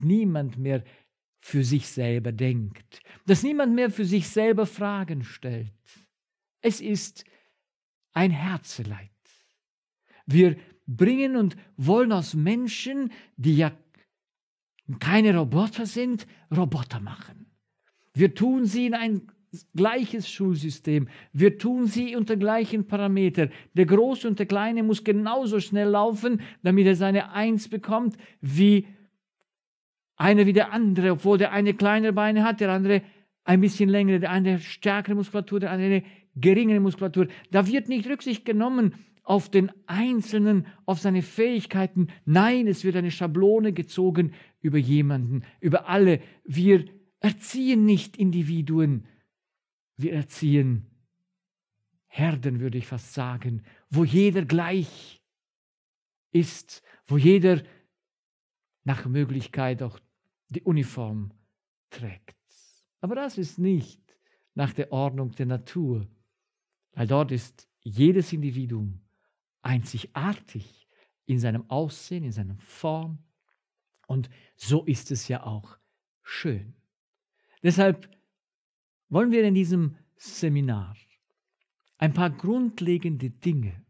niemand mehr für sich selber denkt, dass niemand mehr für sich selber Fragen stellt. Es ist ein Herzeleid. Wir bringen und wollen aus Menschen, die ja keine Roboter sind, Roboter machen. Wir tun sie in ein gleiches Schulsystem. Wir tun sie unter gleichen Parametern. Der Große und der Kleine muss genauso schnell laufen, damit er seine Eins bekommt, wie einer wie der andere, obwohl der eine kleinere Beine hat, der andere ein bisschen längere, der eine stärkere Muskulatur, der andere eine geringere Muskulatur. Da wird nicht Rücksicht genommen auf den Einzelnen, auf seine Fähigkeiten. Nein, es wird eine Schablone gezogen über jemanden, über alle. Wir erziehen nicht Individuen, wir erziehen Herden, würde ich fast sagen, wo jeder gleich ist, wo jeder nach Möglichkeit auch die Uniform trägt. Aber das ist nicht nach der Ordnung der Natur, weil dort ist jedes Individuum einzigartig in seinem Aussehen, in seiner Form, und so ist es ja auch schön. Deshalb wollen wir in diesem Seminar ein paar grundlegende Dinge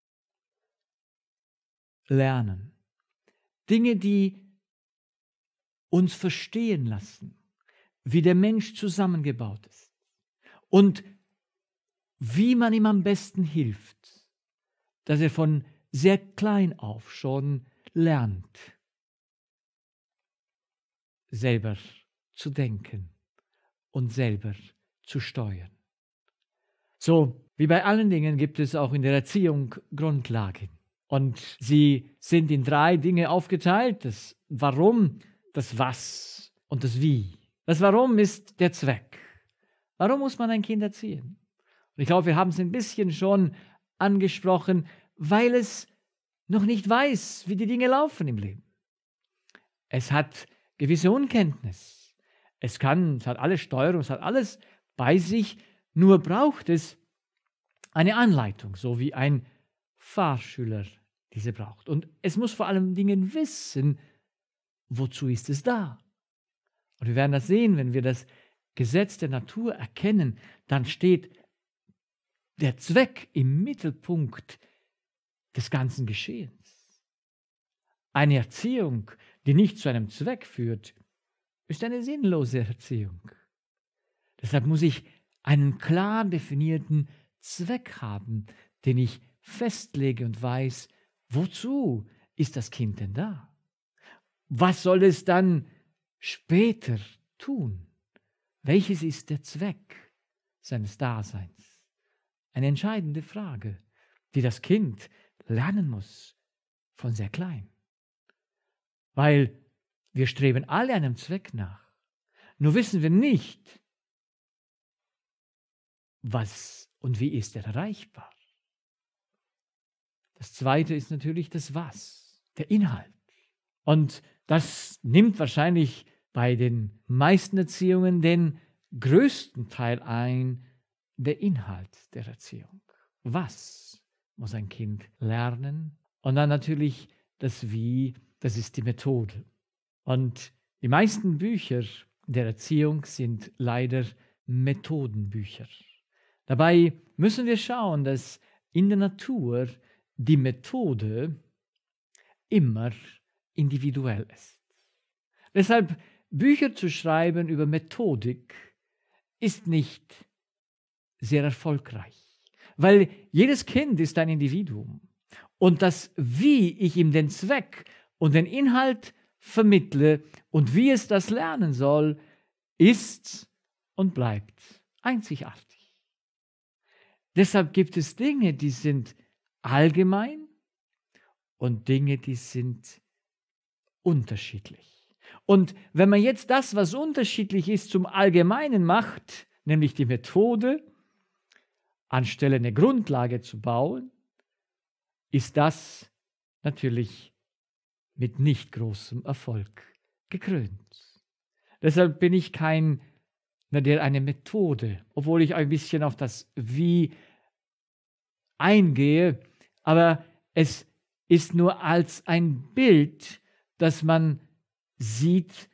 lernen. Dinge, die uns verstehen lassen, wie der Mensch zusammengebaut ist und wie man ihm am besten hilft, dass er von sehr klein auf schon lernt, selber zu denken und selber zu steuern. So wie bei allen Dingen gibt es auch in der Erziehung Grundlagen. Und sie sind in 3 Dinge aufgeteilt: das Warum, das Was und das Wie. Das Warum ist der Zweck. Warum muss man ein Kind erziehen? Und ich glaube, wir haben es ein bisschen schon angesprochen, weil es noch nicht weiß, wie die Dinge laufen im Leben. Es hat gewisse Unkenntnis. Es hat alle Steuerung, es hat alles bei sich, nur braucht es eine Anleitung, so wie ein Fahrschüler diese braucht. Und es muss vor allen Dingen wissen, wozu ist es da. Und wir werden das sehen, wenn wir das Gesetz der Natur erkennen, dann steht der Zweck im Mittelpunkt des ganzen Geschehens. Eine Erziehung, die nicht zu einem Zweck führt, ist eine sinnlose Erziehung. Deshalb muss ich einen klar definierten Zweck haben, den ich festlege und weiß, wozu ist das Kind denn da? Was soll es dann später tun? Welches ist der Zweck seines Daseins? Eine entscheidende Frage, die das Kind lernen muss von sehr klein. Weil wir streben alle einem Zweck nach. Nur wissen wir nicht, was und wie ist er erreichbar. Das Zweite ist natürlich das Was, der Inhalt. Und das nimmt wahrscheinlich bei den meisten Erziehungen den größten Teil ein, der Inhalt der Erziehung. Was muss ein Kind lernen? Und dann natürlich das Wie, das ist die Methode. Und die meisten Bücher der Erziehung sind leider Methodenbücher. Dabei müssen wir schauen, dass in der Natur die Methode immer individuell ist. Deshalb Bücher zu schreiben über Methodik ist nicht sehr erfolgreich, weil jedes Kind ist ein Individuum und das, wie ich ihm den Zweck und den Inhalt vermittle und wie es das lernen soll, ist und bleibt einzigartig. Deshalb gibt es Dinge, die sind allgemein und Dinge, die sind unterschiedlich. Und wenn man jetzt das, was unterschiedlich ist, zum Allgemeinen macht, nämlich die Methode, anstelle eine Grundlage zu bauen, ist das natürlich mit nicht großem Erfolg gekrönt. Deshalb bin ich kein, der eine Methode, obwohl ich ein bisschen auf das Wie eingehe, aber es ist nur als ein Bild, dass man sieht